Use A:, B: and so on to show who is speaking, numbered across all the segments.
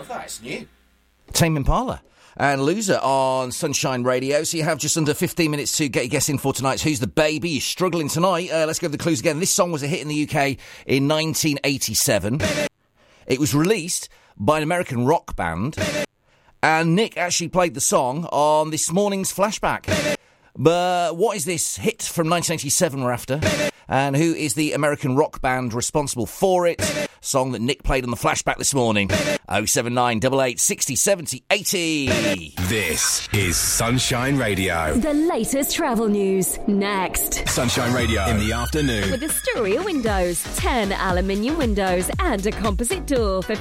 A: That's new. Tame Impala and Loser on Sunshine Radio. So you have just under 15 minutes to get your guess in for tonight's Who's the Baby. You're struggling tonight. Let's go over the clues again. This song was a hit in the UK in 1987. It was released by an American rock band. And Nick actually played the song on this morning's Flashback. But what is this hit from 1987 we're after? And who is the American rock band responsible for it? Song that Nick played on the Flashback this morning. 079 88 60 70 80.
B: This is Sunshine Radio.
C: The latest travel news. Next.
B: Sunshine Radio in the afternoon.
C: With Astoria Windows. 10 aluminium windows and a composite door for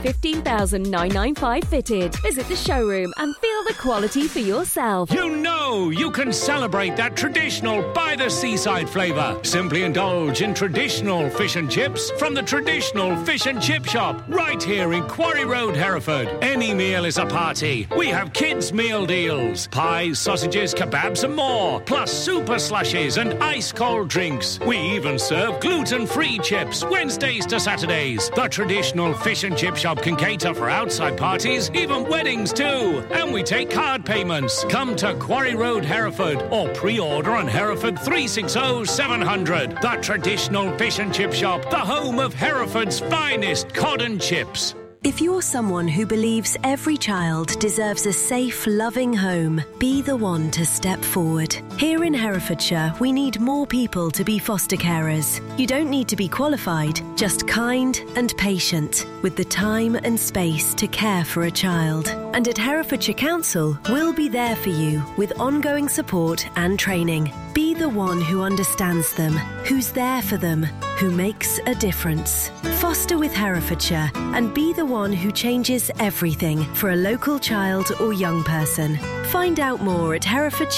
C: $15,995 fitted. Visit the showroom and feel the quality for yourself.
D: You know you can celebrate that traditional by-the-seaside flavour. Simply indulge in traditional fish and chips from the traditional fish and chip shop right here in Quarry Road, Hereford. Any meal is a party. We have kids' meal deals. Pies, sausages, kebabs and more. Plus super slushies and ice-cold drinks. We even serve gluten-free chips Wednesdays to Saturdays. The traditional fish and chip shop can cater for outside parties, even weddings too. And we take card payments. Come to Quarry Road, Hereford or pre-order on Hereford 360 700. The traditional fish and chip shop, the home of Hereford's finest cod and chips.
E: If you're someone who believes every child deserves a safe, loving home, be the one to step forward. Here in Herefordshire, we need more people to be foster carers. You don't need to be qualified, just kind and patient, with the time and space to care for a child. And at Herefordshire Council, we'll be there for you with ongoing support and training. Be the one who understands them, who's there for them, who makes a difference. Foster with Herefordshire and be the one who changes everything for a local child or young person. Find out more at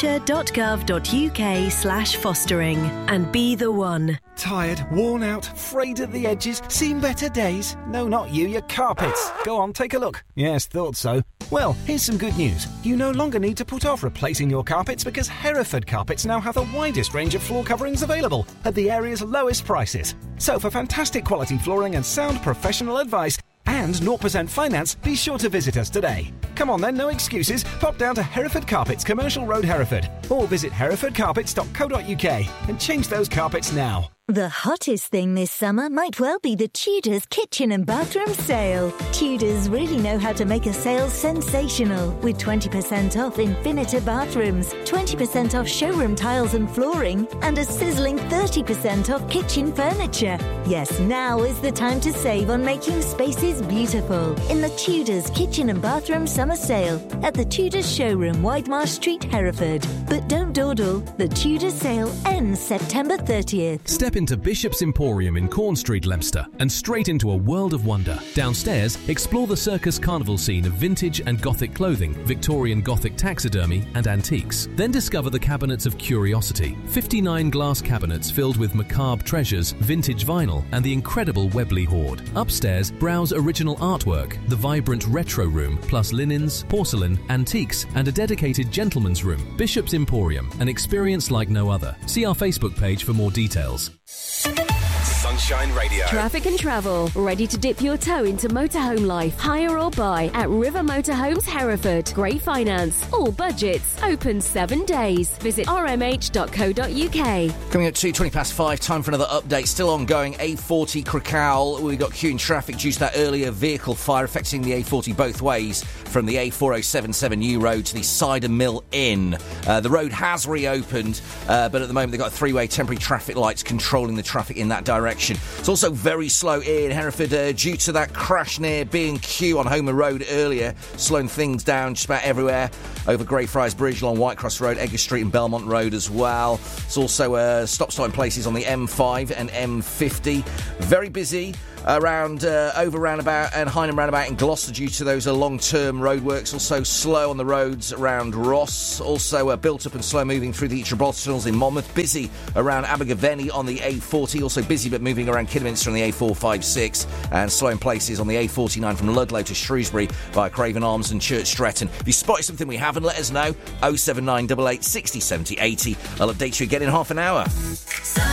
E: herefordshire.gov.uk/fostering and be the one.
F: Tired, worn out, frayed at the edges, seen better days? No, not you, your carpets. Go on, take a look. Yes, thought so. Well, here's some good news. You no longer need to put off replacing your carpets because Hereford Carpets now have the widest range of floor coverings available at the area's lowest prices. So for fantastic quality flooring and sound professional advice and 0% finance, be sure to visit us today. Come on then, no excuses. Pop down to Hereford Carpets, Commercial Road, Hereford, or visit herefordcarpets.co.uk and change those carpets now.
G: The hottest thing this summer might well be the Tudors kitchen and bathroom sale. Tudors really know how to make a sale sensational, with 20% off Infinita bathrooms, 20% off showroom tiles and flooring, and a sizzling 30% off kitchen furniture. Yes, now is the time to save on making spaces beautiful in the Tudors kitchen and bathroom summer sale at the Tudors showroom, Widemarsh Street, Hereford. But don't dawdle, the Tudors sale ends September 30th.
H: Step into Bishop's Emporium in Corn Street, Leicester, and straight into a world of wonder. Downstairs, explore the circus carnival scene of vintage and Gothic clothing, Victorian Gothic taxidermy, and antiques. Then discover the cabinets of curiosity. 59 glass cabinets filled with macabre treasures, vintage vinyl, and the incredible Webley hoard. Upstairs, browse original artwork, the vibrant retro room, plus linens, porcelain, antiques, and a dedicated gentleman's room. Bishop's Emporium, an experience like no other. See our Facebook page for more details.
B: Sunshine Radio.
C: Traffic and travel. Ready to dip your toe into motorhome life? Hire or buy at River Motorhomes, Hereford. Great finance. All budgets. Open 7 days. Visit rmh.co.uk.
A: Coming up to 20 past 5, time for another update. Still ongoing, A40 Crickhowell. We got queuing traffic due to that earlier vehicle fire affecting the A40 both ways from the A4077 New Road to the Cider Mill Inn. The road has reopened, but at the moment they've got 3-way temporary traffic lights controlling the traffic in that direction. It's also very slow in Hereford due to that crash near B&Q on Homer Road earlier, slowing things down just about everywhere. Over Greyfriars Bridge, along Whitecross Road, Edgar Street and Belmont Road as well. It's also stop-starting places on the M5 and M50. Very busy around over roundabout and Hynham roundabout in Gloucester due to those long-term roadworks. Also slow on the roads around Ross. Also built up and slow moving through the Gibraltar tunnels in Monmouth. Busy around Abergavenny on the A40. Also busy but moving around Kidderminster on the A456. And slow in places on the A49 from Ludlow to Shrewsbury via Craven Arms and Church Stretton. If you spotted something we haven't, let us know. 079 88 60 70 80. I'll update you again in half an hour.